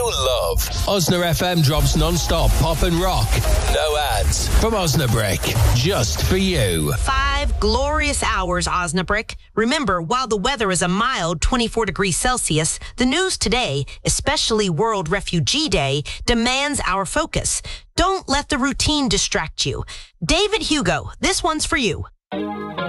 you'll love. Osna FM drops non-stop pop and rock. No ads. From Osnabrick. Just for you. 5 glorious hours, Osnabrick. Remember, while the weather is a mild 24 degrees Celsius, the news today, especially World Refugee Day, demands our focus. Don't let the routine distract you. David Hugo, this one's for you.